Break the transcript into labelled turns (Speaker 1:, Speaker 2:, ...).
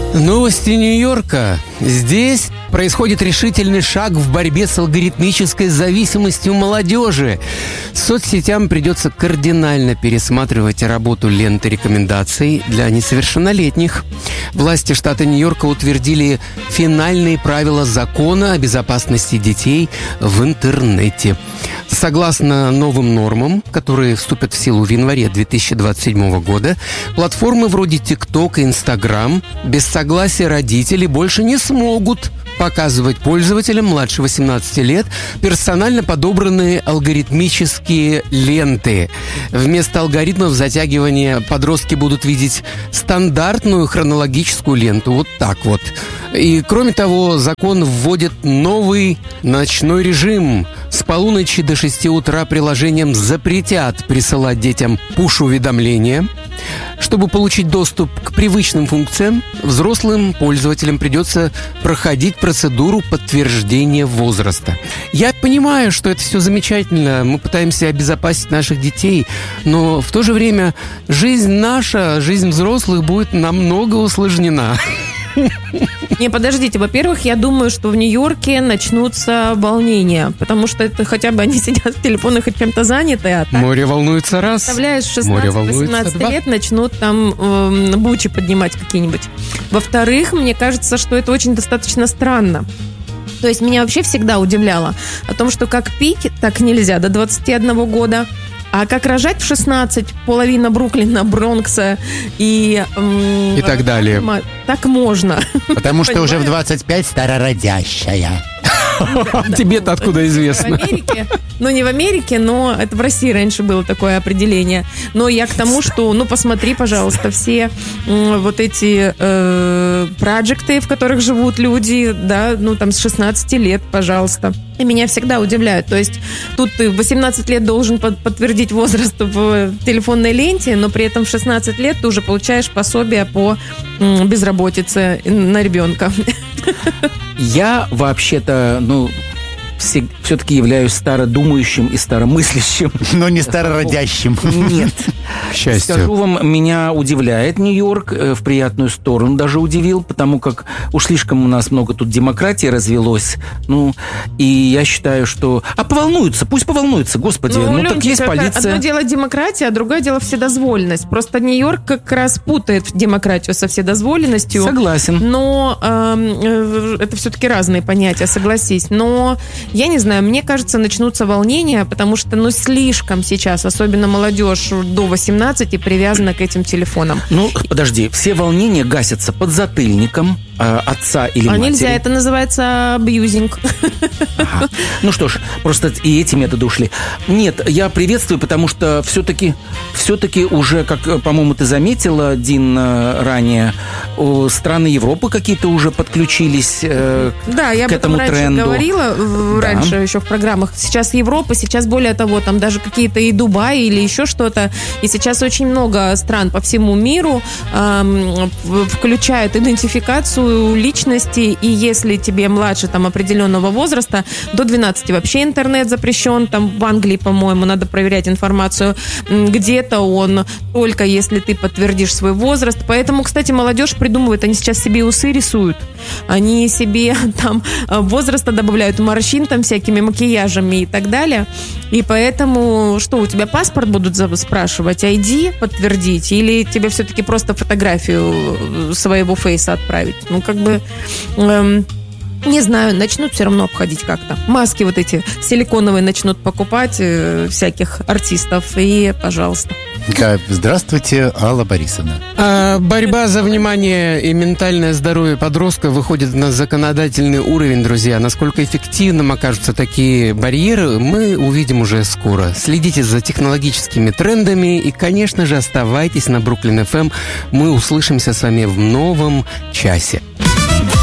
Speaker 1: Новости Нью-Йорка. Здесь происходит решительный шаг в борьбе с алгоритмической зависимостью молодежи. Соцсетям придется кардинально пересматривать работу ленты рекомендаций для несовершеннолетних. Власти штата Нью-Йорка утвердили финальные правила закона о безопасности детей в интернете. Согласно новым нормам, которые вступят в силу в январе 2027 года, платформы вроде TikTok и Instagram без согласия родителей больше не смогут показывать пользователям младше 18 лет персонально подобранные алгоритмические ленты. Вместо алгоритмов затягивания подростки будут видеть стандартную хронологическую ленту. Вот так вот. И, кроме того, закон вводит новый ночной режим. С полуночи до 6 утра приложениям запретят присылать детям пуш-уведомления. Чтобы получить доступ к привычным функциям, взрослым пользователям придется проходить процедуру подтверждения возраста. Я понимаю, что это все замечательно, мы пытаемся обезопасить наших детей, но в то же время жизнь наша, жизнь взрослых будет намного усложнена.
Speaker 2: Не, подождите. Во-первых, я думаю, что в Нью-Йорке начнутся волнения, потому что это хотя бы они сидят в телефонах и чем-то заняты. А так,
Speaker 1: море волнуется раз.
Speaker 2: Представляешь, 16-18 лет начнут там бучи поднимать какие-нибудь. Во-вторых, мне кажется, что это очень достаточно странно. То есть меня вообще всегда удивляло о том, что как пить, так нельзя до 21 года. А как рожать в 16, половина Бруклина, Бронкса и
Speaker 1: так далее.
Speaker 2: Так можно.
Speaker 3: Потому что уже в 25 старородящая.
Speaker 1: Тебе-то откуда известно?
Speaker 2: Не в Америке, но это в России раньше было такое определение. Но я к тому, что, посмотри, пожалуйста, все вот эти проекты, в которых живут люди, да, там с 16 лет, пожалуйста. И меня всегда удивляют. То есть тут ты в 18 лет должен подтвердить возраст в телефонной ленте, но при этом в 16 лет ты уже получаешь пособие по безработице на ребенка.
Speaker 4: Я вообще-то, все-таки являюсь стародумающим и старомыслящим.
Speaker 3: Но не старородящим.
Speaker 4: Нет.
Speaker 1: К счастью.
Speaker 4: Скажу вам, меня удивляет Нью-Йорк, в приятную сторону даже удивил, потому как уж слишком у нас много тут демократии развелось. И я считаю, что... поволнуются, пусть поволнуются, господи. Так есть полиция.
Speaker 2: Одно дело демократия, а другое дело вседозволенность. Просто Нью-Йорк как раз путает демократию со вседозволенностью.
Speaker 4: Согласен.
Speaker 2: Но это все-таки разные понятия, согласись. Но я не знаю, мне кажется, начнутся волнения, потому что, слишком сейчас, особенно молодежь до 18, привязана к этим телефонам.
Speaker 4: Подожди, все волнения гасятся подзатыльником отца или матери.
Speaker 2: Нельзя, это называется абьюзинг.
Speaker 4: Ага. Что ж, просто и эти методы ушли. Нет, я приветствую, потому что все-таки уже, как, по-моему, ты заметила, Дин, ранее, страны Европы какие-то уже подключились к этому тренду.
Speaker 2: Да, я об этом раньше говорила, раньше еще в программах. Сейчас Европа, сейчас более того, там даже какие-то и Дубай или еще что-то. И сейчас очень много стран по всему миру включают идентификацию личности, и если тебе младше определенного возраста, до 12 вообще интернет запрещен, в Англии, по-моему, надо проверять информацию, где-то он только если ты подтвердишь свой возраст. Поэтому, кстати, молодежь придумывает, они сейчас себе усы рисуют, они себе возраста добавляют, морщин всякими макияжами и так далее. И поэтому, что, у тебя паспорт будут спрашивать, ID подтвердить, или тебе все-таки просто фотографию своего фейса отправить? Не знаю, начнут все равно обходить как-то. Маски вот эти силиконовые начнут покупать всяких артистов, и пожалуйста.
Speaker 3: Здравствуйте, Алла Борисовна.
Speaker 1: Борьба за внимание и ментальное здоровье подростка выходит на законодательный уровень, друзья. Насколько эффективным окажутся такие барьеры, мы увидим уже скоро. Следите за технологическими трендами и, конечно же, оставайтесь на Бруклин FM. Мы услышимся с вами в новом часе.